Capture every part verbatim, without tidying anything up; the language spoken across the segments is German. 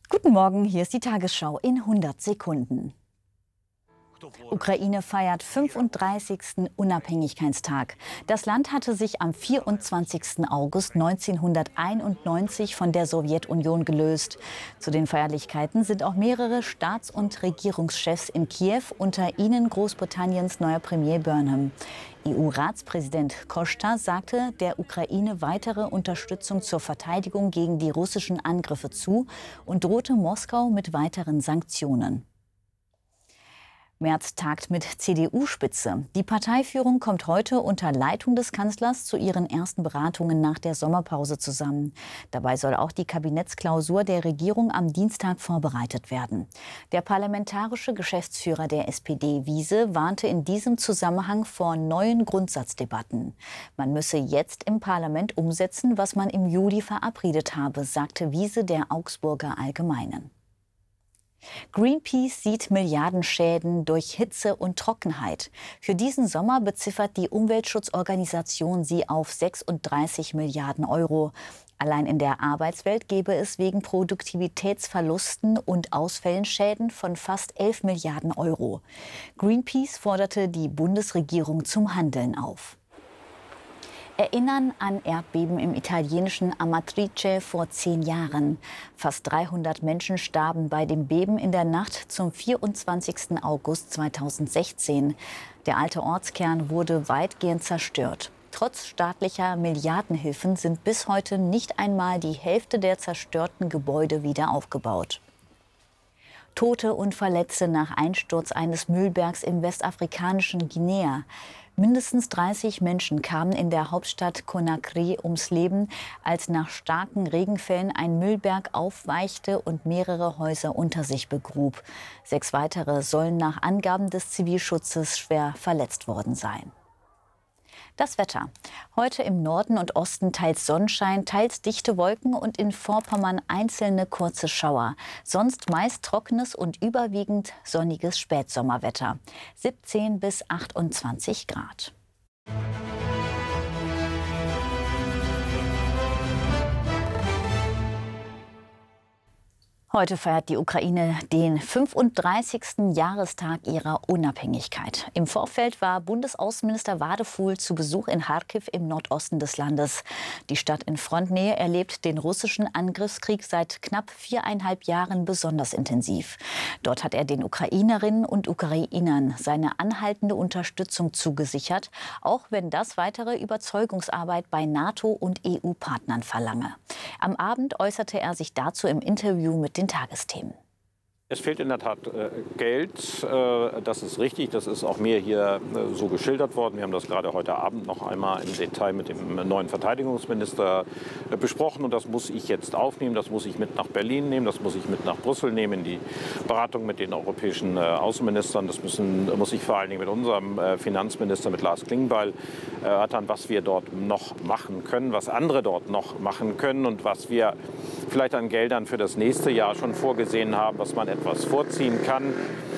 Guten Morgen, hier ist die Tagesschau in hundert Sekunden. Ukraine feiert fünfunddreißigsten Unabhängigkeitstag. Das Land hatte sich am vierundzwanzigsten August neunzehnhunderteinundneunzig von der Sowjetunion gelöst. Zu den Feierlichkeiten sind auch mehrere Staats- und Regierungschefs in Kiew, unter ihnen Großbritanniens neuer Premier Burnham. E U-Ratspräsident Costa sagte der Ukraine weitere Unterstützung zur Verteidigung gegen die russischen Angriffe zu und drohte Moskau mit weiteren Sanktionen. Merz tagt mit C D U-Spitze. Die Parteiführung kommt heute unter Leitung des Kanzlers zu ihren ersten Beratungen nach der Sommerpause zusammen. Dabei soll auch die Kabinettsklausur der Regierung am Dienstag vorbereitet werden. Der parlamentarische Geschäftsführer der S P D, Wiese, warnte in diesem Zusammenhang vor neuen Grundsatzdebatten. Man müsse jetzt im Parlament umsetzen, was man im Juli verabredet habe, sagte Wiese der Augsburger Allgemeinen. Greenpeace sieht Milliardenschäden durch Hitze und Trockenheit. Für diesen Sommer beziffert die Umweltschutzorganisation sie auf sechsunddreißig Milliarden Euro. Allein in der Arbeitswelt gäbe es wegen Produktivitätsverlusten und Ausfällen Schäden von fast elf Milliarden Euro. Greenpeace forderte die Bundesregierung zum Handeln auf. Erinnern an Erdbeben im italienischen Amatrice vor zehn Jahren. Fast dreihundert Menschen starben bei dem Beben in der Nacht zum vierundzwanzigsten August zweitausendsechzehn. Der alte Ortskern wurde weitgehend zerstört. Trotz staatlicher Milliardenhilfen sind bis heute nicht einmal die Hälfte der zerstörten Gebäude wieder aufgebaut. Tote und Verletzte nach Einsturz eines Müllbergs im westafrikanischen Guinea. Mindestens dreißig Menschen kamen in der Hauptstadt Conakry ums Leben, als nach starken Regenfällen ein Müllberg aufweichte und mehrere Häuser unter sich begrub. Sechs weitere sollen nach Angaben des Zivilschutzes schwer verletzt worden sein. Das Wetter. Heute im Norden und Osten teils Sonnenschein, teils dichte Wolken und in Vorpommern einzelne kurze Schauer. Sonst meist trockenes und überwiegend sonniges Spätsommerwetter. siebzehn bis achtundzwanzig Grad. Heute feiert die Ukraine den fünfunddreißigsten Jahrestag ihrer Unabhängigkeit. Im Vorfeld war Bundesaußenminister Wadefuhl zu Besuch in Charkiw im Nordosten des Landes. Die Stadt in Frontnähe erlebt den russischen Angriffskrieg seit knapp viereinhalb Jahren besonders intensiv. Dort hat er den Ukrainerinnen und Ukrainern seine anhaltende Unterstützung zugesichert, auch wenn das weitere Überzeugungsarbeit bei NATO und E U-Partnern verlange. Am Abend äußerte er sich dazu im Interview mit den Tagesthemen. Es fehlt in der Tat äh, Geld, äh, das ist richtig, das ist auch mir hier äh, so geschildert worden. Wir haben das gerade heute Abend noch einmal im Detail mit dem neuen Verteidigungsminister äh, besprochen und das muss ich jetzt aufnehmen, das muss ich mit nach Berlin nehmen, das muss ich mit nach Brüssel nehmen, in die Beratung mit den europäischen äh, Außenministern. Das müssen, muss ich vor allen Dingen mit unserem äh, Finanzminister, mit Lars Klingbeil, erörtern, was wir dort noch machen können, was andere dort noch machen können und was wir vielleicht an Geldern für das nächste Jahr schon vorgesehen haben, was man etwas vorziehen kann.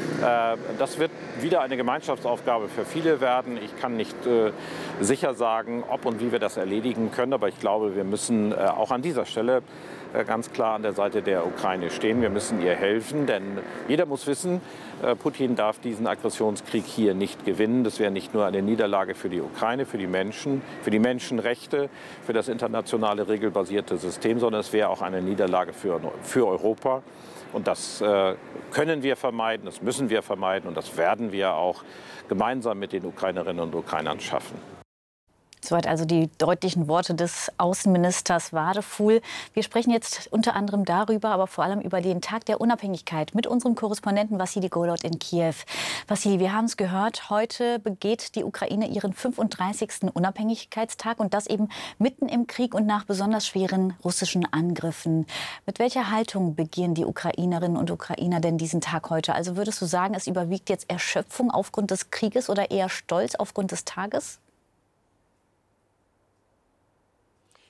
Das wird wieder eine Gemeinschaftsaufgabe für viele werden. Ich kann nicht sicher sagen, ob und wie wir das erledigen können, aber ich glaube, wir müssen auch an dieser Stelle ganz klar an der Seite der Ukraine stehen. Wir müssen ihr helfen, denn jeder muss wissen, Putin darf diesen Aggressionskrieg hier nicht gewinnen. Das wäre nicht nur eine Niederlage für die Ukraine, für die Menschen, für die Menschenrechte, für das internationale regelbasierte System, sondern es wäre auch eine Niederlage für, für Europa. Und das äh, können wir vermeiden, das müssen wir vermeiden und das werden wir auch gemeinsam mit den Ukrainerinnen und Ukrainern schaffen. Soweit also die deutlichen Worte des Außenministers Wadefuhl. Wir sprechen jetzt unter anderem darüber, aber vor allem über den Tag der Unabhängigkeit mit unserem Korrespondenten Wassili Golod in Kiew. Wassili, wir haben es gehört, heute begeht die Ukraine ihren fünfunddreißigsten Unabhängigkeitstag und das eben mitten im Krieg und nach besonders schweren russischen Angriffen. Mit welcher Haltung begehen die Ukrainerinnen und Ukrainer denn diesen Tag heute? Also würdest du sagen, es überwiegt jetzt Erschöpfung aufgrund des Krieges oder eher Stolz aufgrund des Tages?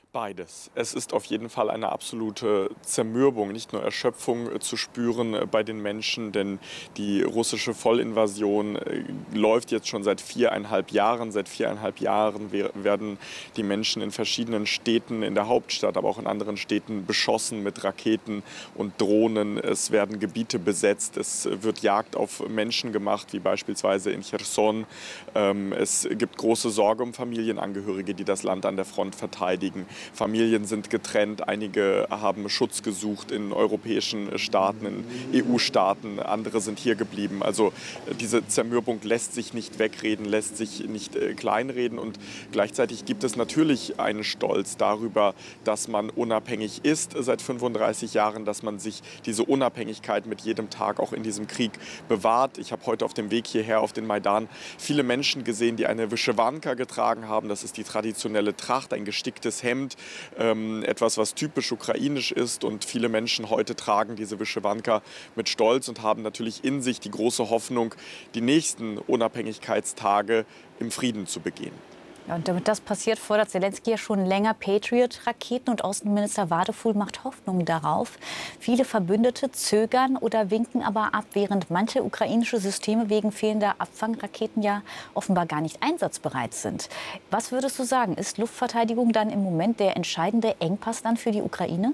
Beides. Es ist auf jeden Fall eine absolute Zermürbung, nicht nur Erschöpfung zu spüren bei den Menschen, denn die russische Vollinvasion läuft jetzt schon seit viereinhalb Jahren. Seit viereinhalb Jahren werden die Menschen in verschiedenen Städten, in der Hauptstadt, aber auch in anderen Städten beschossen mit Raketen und Drohnen. Es werden Gebiete besetzt, es wird Jagd auf Menschen gemacht, wie beispielsweise in Cherson. Es gibt große Sorge um Familienangehörige, die das Land an der Front verteidigen. Familien sind getrennt, einige haben Schutz gesucht in europäischen Staaten, in E U-Staaten, andere sind hier geblieben. Also diese Zermürbung lässt sich nicht wegreden, lässt sich nicht kleinreden und gleichzeitig gibt es natürlich einen Stolz darüber, dass man unabhängig ist seit fünfunddreißig Jahren, dass man sich diese Unabhängigkeit mit jedem Tag auch in diesem Krieg bewahrt. Ich habe heute auf dem Weg hierher auf den Maidan viele Menschen gesehen, die eine Wyschewanka getragen haben. Das ist die traditionelle Tracht, ein gesticktes Hemd. Ähm, etwas, was typisch ukrainisch ist und viele Menschen heute tragen diese Wyschewanka mit Stolz und haben natürlich in sich die große Hoffnung, die nächsten Unabhängigkeitstage im Frieden zu begehen. Ja, und damit das passiert, fordert Zelensky ja schon länger Patriot-Raketen und Außenminister Wadefuhl macht Hoffnung darauf. Viele Verbündete zögern oder winken aber ab, während manche ukrainische Systeme wegen fehlender Abfangraketen ja offenbar gar nicht einsatzbereit sind. Was würdest du sagen, ist Luftverteidigung dann im Moment der entscheidende Engpass dann für die Ukraine?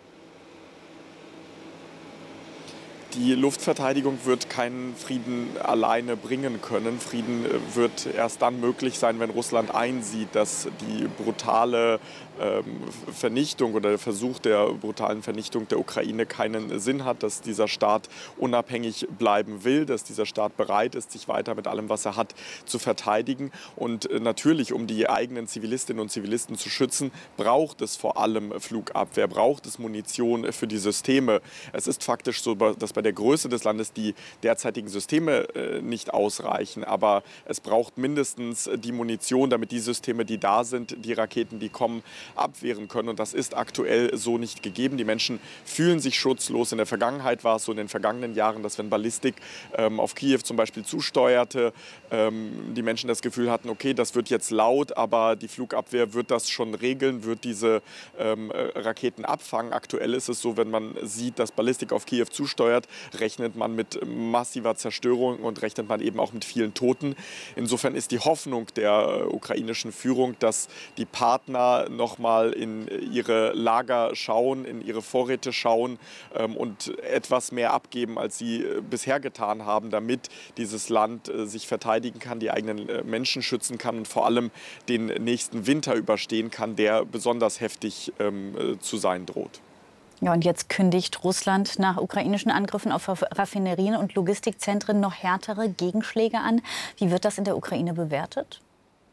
Die Luftverteidigung wird keinen Frieden alleine bringen können. Frieden wird erst dann möglich sein, wenn Russland einsieht, dass die brutale ähm, Vernichtung oder der Versuch der brutalen Vernichtung der Ukraine keinen Sinn hat, dass dieser Staat unabhängig bleiben will, dass dieser Staat bereit ist, sich weiter mit allem, was er hat, zu verteidigen. Und natürlich, um die eigenen Zivilistinnen und Zivilisten zu schützen, braucht es vor allem Flugabwehr, braucht es Munition für die Systeme. Es ist faktisch so, dass bei der Größe des Landes die derzeitigen Systeme äh, nicht ausreichen. Aber es braucht mindestens die Munition, damit die Systeme, die da sind, die Raketen, die kommen, abwehren können. Und das ist aktuell so nicht gegeben. Die Menschen fühlen sich schutzlos. In der Vergangenheit war es so in den vergangenen Jahren, dass wenn Ballistik ähm, auf Kiew zum Beispiel zusteuerte, ähm, die Menschen das Gefühl hatten, okay, das wird jetzt laut, aber die Flugabwehr wird das schon regeln, wird diese ähm, Raketen abfangen. Aktuell ist es so, wenn man sieht, dass Ballistik auf Kiew zusteuert, rechnet man mit massiver Zerstörung und rechnet man eben auch mit vielen Toten. Insofern ist die Hoffnung der ukrainischen Führung, dass die Partner noch mal in ihre Lager schauen, in ihre Vorräte schauen ähm, und etwas mehr abgeben, als sie äh, bisher getan haben, damit dieses Land äh, sich verteidigen kann, die eigenen äh, Menschen schützen kann und vor allem den nächsten Winter überstehen kann, der besonders heftig ähm, äh, zu sein droht. Ja, und jetzt kündigt Russland nach ukrainischen Angriffen auf Raffinerien und Logistikzentren noch härtere Gegenschläge an. Wie wird das in der Ukraine bewertet?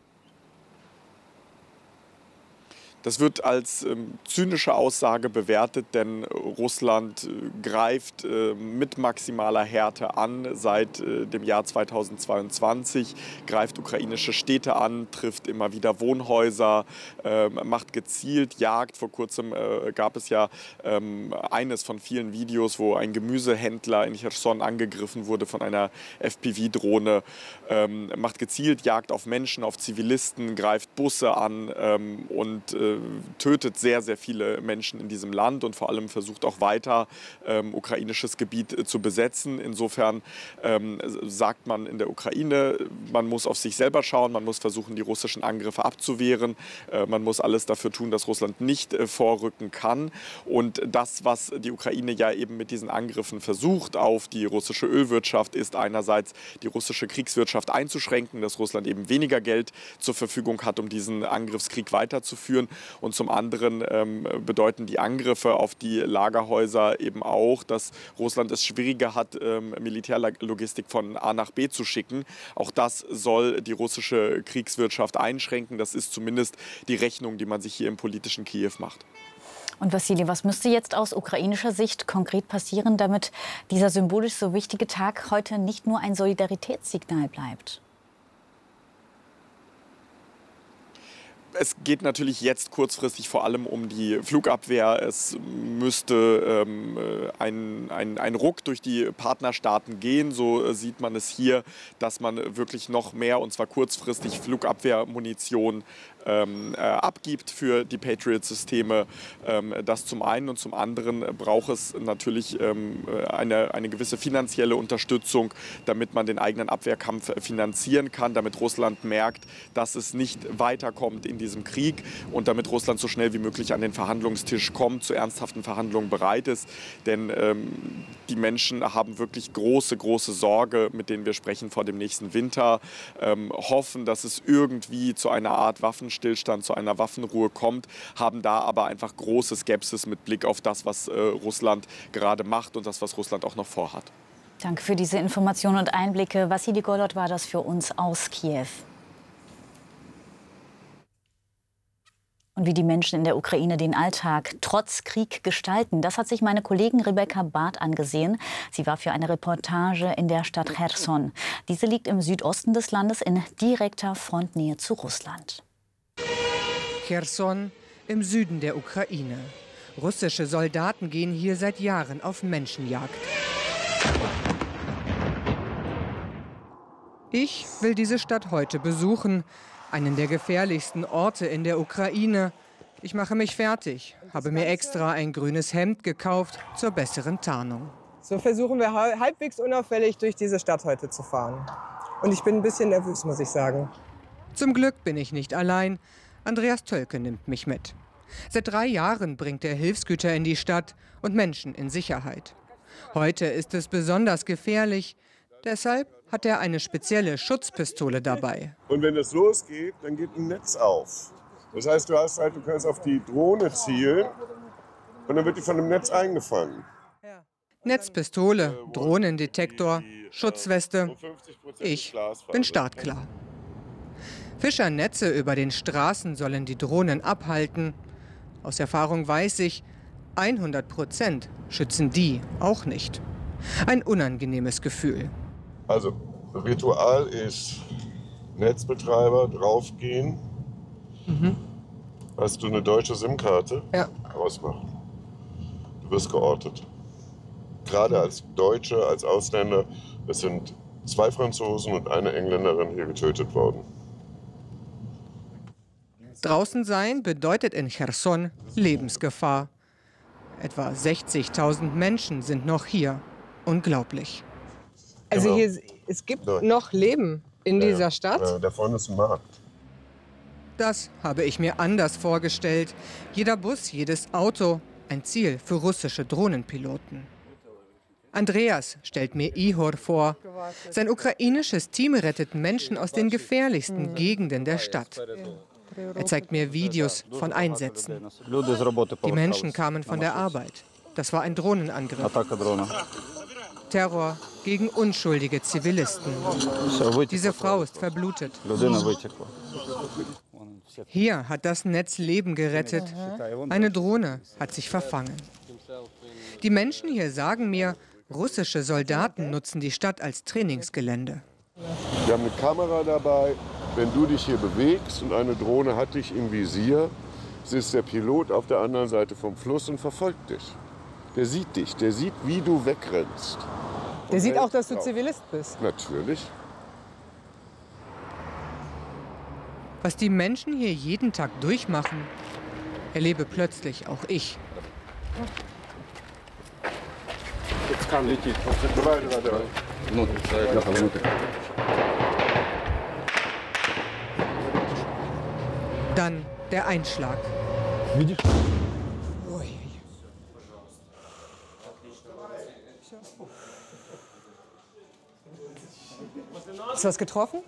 Das wird als ähm, zynische Aussage bewertet, denn Russland äh, greift äh, mit maximaler Härte an. Seit äh, dem Jahr zweitausendzweiundzwanzig greift ukrainische Städte an, trifft immer wieder Wohnhäuser, äh, macht gezielt Jagd. Vor kurzem äh, gab es ja ähm, eines von vielen Videos, wo ein Gemüsehändler in Cherson angegriffen wurde von einer F P V-Drohne, ähm, macht gezielt Jagd auf Menschen, auf Zivilisten, greift Busse an ähm, und äh, tötet sehr, sehr viele Menschen in diesem Land und vor allem versucht auch weiter ähm, ukrainisches Gebiet äh, zu besetzen. Insofern ähm, sagt man in der Ukraine, man muss auf sich selber schauen, man muss versuchen, die russischen Angriffe abzuwehren. Äh, man muss alles dafür tun, dass Russland nicht äh, vorrücken kann. Und das, was die Ukraine ja eben mit diesen Angriffen versucht auf die russische Ölwirtschaft, ist einerseits die russische Kriegswirtschaft einzuschränken, dass Russland eben weniger Geld zur Verfügung hat, um diesen Angriffskrieg weiterzuführen. Und zum anderen ähm, bedeuten die Angriffe auf die Lagerhäuser eben auch, dass Russland es schwieriger hat, ähm, Militärlogistik von A nach B zu schicken. Auch das soll die russische Kriegswirtschaft einschränken. Das ist zumindest die Rechnung, die man sich hier im politischen Kiew macht. Und Wassili, was müsste jetzt aus ukrainischer Sicht konkret passieren, damit dieser symbolisch so wichtige Tag heute nicht nur ein Solidaritätssignal bleibt? Es geht natürlich jetzt kurzfristig vor allem um die Flugabwehr. Es müsste ähm, ein, ein, ein Ruck durch die Partnerstaaten gehen. So sieht man es hier, dass man wirklich noch mehr, und zwar kurzfristig, Flugabwehrmunition ähm, äh, abgibt für die Patriot-Systeme. Ähm, das zum einen, und zum anderen braucht es natürlich ähm, eine, eine gewisse finanzielle Unterstützung, damit man den eigenen Abwehrkampf finanzieren kann, damit Russland merkt, dass es nicht weiterkommt in diesem Krieg und damit Russland so schnell wie möglich an den Verhandlungstisch kommt, zu ernsthaften Verhandlungen bereit ist. Denn ähm, die Menschen haben wirklich große, große Sorge, mit denen wir sprechen, vor dem nächsten Winter, ähm, hoffen, dass es irgendwie zu einer Art Waffenstillstand, zu einer Waffenruhe kommt, haben da aber einfach große Skepsis mit Blick auf das, was äh, Russland gerade macht und das, was Russland auch noch vorhat. Danke für diese Informationen und Einblicke. Wassili Golod war das für uns aus Kiew. Und wie die Menschen in der Ukraine den Alltag trotz Krieg gestalten, das hat sich meine Kollegin Rebecca Barth angesehen. Sie war für eine Reportage in der Stadt Cherson. Diese liegt im Südosten des Landes in direkter Frontnähe zu Russland. Cherson im Süden der Ukraine. Russische Soldaten gehen hier seit Jahren auf Menschenjagd. Ich will diese Stadt heute besuchen. Einen der gefährlichsten Orte in der Ukraine. Ich mache mich fertig, habe mir extra ein grünes Hemd gekauft zur besseren Tarnung. So versuchen wir halbwegs unauffällig durch diese Stadt heute zu fahren. Und ich bin ein bisschen nervös, muss ich sagen. Zum Glück bin ich nicht allein. Andreas Tölke nimmt mich mit. Seit drei Jahren bringt er Hilfsgüter in die Stadt und Menschen in Sicherheit. Heute ist es besonders gefährlich. Deshalb hat er eine spezielle Schutzpistole dabei. Und wenn es losgeht, dann geht ein Netz auf. Das heißt, du, hast halt, du kannst auf die Drohne zielen und dann wird die von dem Netz eingefangen. Netzpistole, Drohnendetektor, Schutzweste. Ich bin startklar. Fischernetze über den Straßen sollen die Drohnen abhalten. Aus Erfahrung weiß ich, hundert Prozent schützen die auch nicht. Ein unangenehmes Gefühl. Also, Ritual ist Netzbetreiber draufgehen. Mhm. Hast du eine deutsche SIM-Karte? Ja. Ausmachen. Du wirst geortet. Gerade als Deutsche, als Ausländer, es sind zwei Franzosen und eine Engländerin hier getötet worden. Draußen sein bedeutet in Cherson Lebensgefahr. Etwa sechzigtausend Menschen sind noch hier. Unglaublich. Also Genau. hier, es gibt noch Leben in Ja, dieser Stadt? Ja, da vorne ist ein Markt. Das habe ich mir anders vorgestellt. Jeder Bus, jedes Auto, ein Ziel für russische Drohnenpiloten. Andreas stellt mir Ihor vor. Sein ukrainisches Team rettet Menschen aus den gefährlichsten Gegenden der Stadt. Er zeigt mir Videos von Einsätzen. Die Menschen kamen von der Arbeit. Das war ein Drohnenangriff. Terror gegen unschuldige Zivilisten. Diese Frau ist verblutet. Hier hat das Netz Leben gerettet. Eine Drohne hat sich verfangen. Die Menschen hier sagen mir, russische Soldaten nutzen die Stadt als Trainingsgelände. Wir haben eine Kamera dabei. Wenn du dich hier bewegst und eine Drohne hat dich im Visier, ist der Pilot auf der anderen Seite vom Fluss und verfolgt dich. Der sieht dich, der sieht, wie du wegrennst. Der sieht auch, dass du Zivilist bist. Natürlich. Was die Menschen hier jeden Tag durchmachen, erlebe plötzlich auch ich. Dann der Einschlag. Ist was getroffen?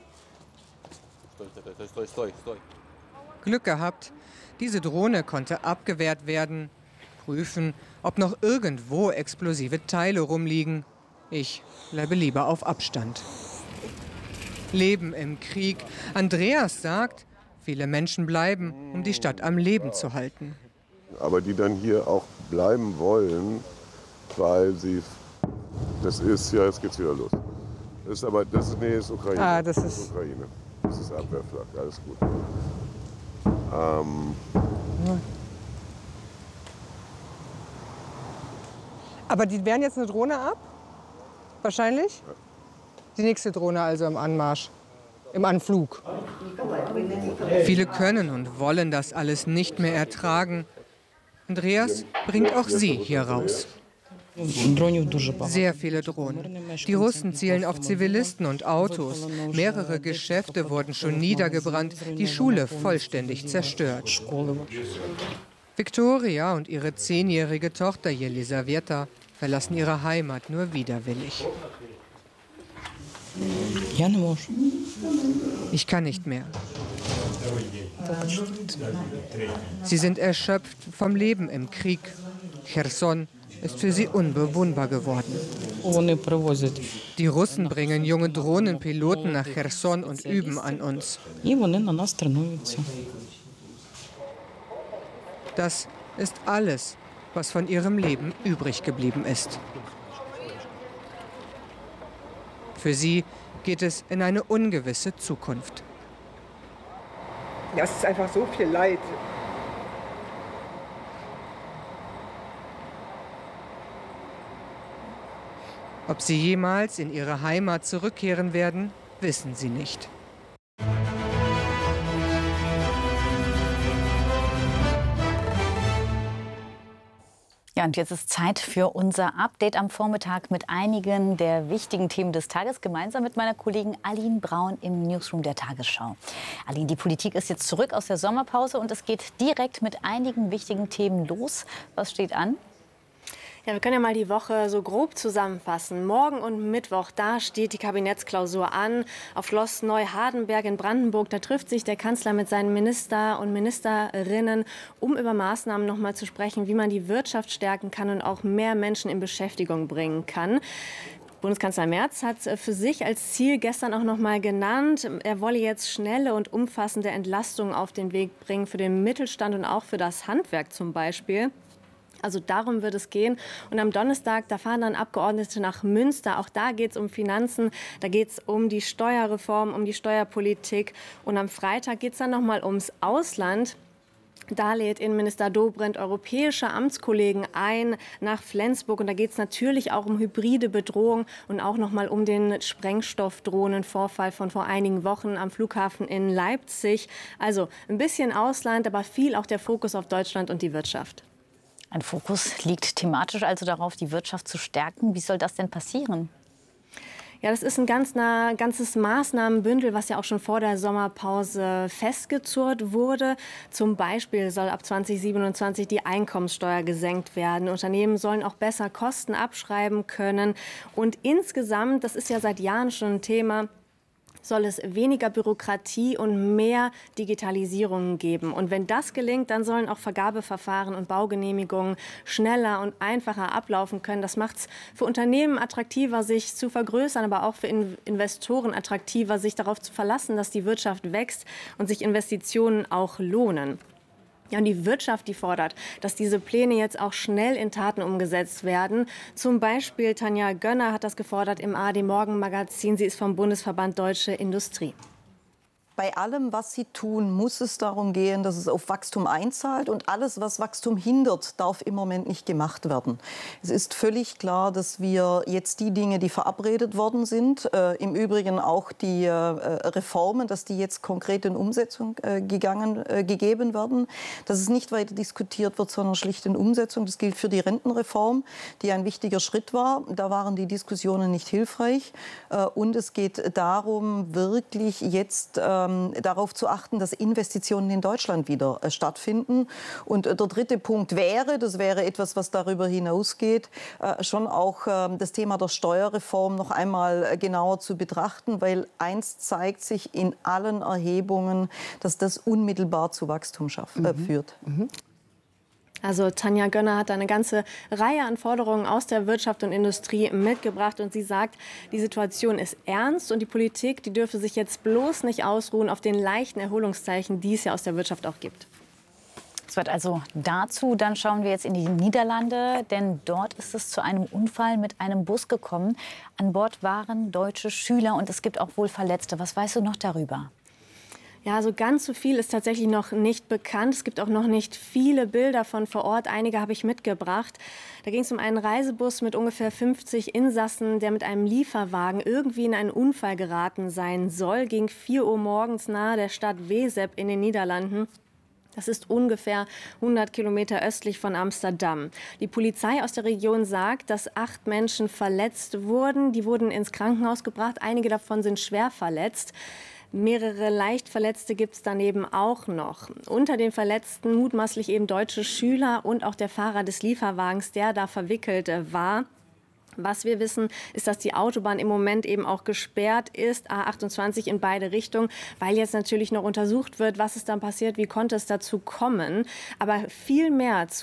Glück gehabt, diese Drohne konnte abgewehrt werden. Prüfen, ob noch irgendwo explosive Teile rumliegen. Ich bleibe lieber auf Abstand. Leben im Krieg. Andreas sagt, viele Menschen bleiben, um die Stadt am Leben zu halten. Aber die dann hier auch bleiben wollen, weil sie, das ist, ja, jetzt geht's wieder los. Das ist aber, das ist, nee, ist Ukraine. Ah, das ist, das ist Ukraine. Das ist Abwehrflak, alles gut. Ähm, Aber die wehren jetzt eine Drohne ab? Wahrscheinlich? Die nächste Drohne also im Anmarsch. im Anflug. Viele können und wollen das alles nicht mehr ertragen. Andreas bringt auch sie hier raus. Sehr viele Drohnen. Die Russen zielen auf Zivilisten und Autos. Mehrere Geschäfte wurden schon niedergebrannt, die Schule vollständig zerstört. Viktoria und ihre zehnjährige Tochter Jelisaweta verlassen ihre Heimat nur widerwillig. Ich kann nicht mehr. Sie sind erschöpft vom Leben im Krieg. Cherson ist für sie unbewohnbar geworden. Die Russen bringen junge Drohnenpiloten nach Cherson und üben an uns. Das ist alles, was von ihrem Leben übrig geblieben ist. Für sie geht es in eine ungewisse Zukunft. Ja, es ist einfach so viel Leid. Ob sie jemals in ihre Heimat zurückkehren werden, wissen sie nicht. Ja, und jetzt ist Zeit für unser Update am Vormittag mit einigen der wichtigen Themen des Tages, gemeinsam mit meiner Kollegin Aline Braun im Newsroom der Tagesschau. Aline, die Politik ist jetzt zurück aus der Sommerpause und es geht direkt mit einigen wichtigen Themen los. Was steht an? Ja, wir können ja mal die Woche so grob zusammenfassen. Morgen und Mittwoch, da steht die Kabinettsklausur an. Auf Schloss Neuhardenberg in Brandenburg, da trifft sich der Kanzler mit seinen Minister und Ministerinnen, um über Maßnahmen noch mal zu sprechen, wie man die Wirtschaft stärken kann und auch mehr Menschen in Beschäftigung bringen kann. Bundeskanzler Merz hat für sich als Ziel gestern auch noch mal genannt, er wolle jetzt schnelle und umfassende Entlastungen auf den Weg bringen für den Mittelstand und auch für das Handwerk zum Beispiel. Also darum wird es gehen. Und am Donnerstag, da fahren dann Abgeordnete nach Münster. Auch da geht es um Finanzen, da geht es um die Steuerreform, um die Steuerpolitik. Und am Freitag geht es dann noch mal ums Ausland. Da lädt Innenminister Dobrindt europäische Amtskollegen ein nach Flensburg. Und da geht es natürlich auch um hybride Bedrohung und auch noch mal um den Sprengstoffdrohnenvorfall von vor einigen Wochen am Flughafen in Leipzig. Also ein bisschen Ausland, aber viel auch der Fokus auf Deutschland und die Wirtschaft. Ein Fokus liegt thematisch also darauf, die Wirtschaft zu stärken. Wie soll das denn passieren? Ja, das ist ein ganz nah, ganzes Maßnahmenbündel, was ja auch schon vor der Sommerpause festgezurrt wurde. Zum Beispiel soll ab zweitausendsiebenundzwanzig die Einkommenssteuer gesenkt werden. Unternehmen sollen auch besser Kosten abschreiben können. Und insgesamt, das ist ja seit Jahren schon ein Thema, soll es weniger Bürokratie und mehr Digitalisierung geben. Und wenn das gelingt, dann sollen auch Vergabeverfahren und Baugenehmigungen schneller und einfacher ablaufen können. Das macht es für Unternehmen attraktiver, sich zu vergrößern, aber auch für Investoren attraktiver, sich darauf zu verlassen, dass die Wirtschaft wächst und sich Investitionen auch lohnen. Ja, und die Wirtschaft, die fordert, dass diese Pläne jetzt auch schnell in Taten umgesetzt werden. Zum Beispiel Tanja Gönner hat das gefordert im A R D-Morgen-Magazin. Sie ist vom Bundesverband Deutsche Industrie. Bei allem, was Sie tun, muss es darum gehen, dass es auf Wachstum einzahlt. Und alles, was Wachstum hindert, darf im Moment nicht gemacht werden. Es ist völlig klar, dass wir jetzt die Dinge, die verabredet worden sind, äh, im Übrigen auch die äh, Reformen, dass die jetzt konkret in Umsetzung äh, gegangen, äh, gegeben werden. Dass es nicht weiter diskutiert wird, sondern schlicht in Umsetzung. Das gilt für die Rentenreform, die ein wichtiger Schritt war. Da waren die Diskussionen nicht hilfreich. Äh, und es geht darum, wirklich jetzt äh, darauf zu achten, dass Investitionen in Deutschland wieder äh, stattfinden. Und äh, der dritte Punkt wäre, das wäre etwas, was darüber hinausgeht, äh, schon auch äh, das Thema der Steuerreform noch einmal äh, genauer zu betrachten, weil eins zeigt sich in allen Erhebungen, dass das unmittelbar zu Wachstum schaff, äh, mhm. führt. Mhm. Also Tanja Gönner hat eine ganze Reihe an Forderungen aus der Wirtschaft und Industrie mitgebracht. Und sie sagt, die Situation ist ernst und die Politik, die dürfe sich jetzt bloß nicht ausruhen auf den leichten Erholungszeichen, die es ja aus der Wirtschaft auch gibt. Es wird also dazu. Dann schauen wir jetzt in die Niederlande, denn dort ist es zu einem Unfall mit einem Bus gekommen. An Bord waren deutsche Schüler und es gibt auch wohl Verletzte. Was weißt du noch darüber? Ja, so ganz so viel ist tatsächlich noch nicht bekannt. Es gibt auch noch nicht viele Bilder von vor Ort. Einige habe ich mitgebracht. Da ging es um einen Reisebus mit ungefähr fünfzig Insassen, der mit einem Lieferwagen irgendwie in einen Unfall geraten sein soll. Gegen vier Uhr morgens nahe der Stadt Wezep in den Niederlanden. Das ist ungefähr hundert Kilometer östlich von Amsterdam. Die Polizei aus der Region sagt, dass acht Menschen verletzt wurden. Die wurden ins Krankenhaus gebracht. Einige davon sind schwer verletzt. Mehrere Leichtverletzte gibt es daneben auch noch. Unter den Verletzten mutmaßlich eben deutsche Schüler und auch der Fahrer des Lieferwagens, der da verwickelt war. Was wir wissen, ist, dass die Autobahn im Moment eben auch gesperrt ist, A achtundzwanzig in beide Richtungen, weil jetzt natürlich noch untersucht wird, was ist dann passiert, wie konnte es dazu kommen. Aber viel mehr zu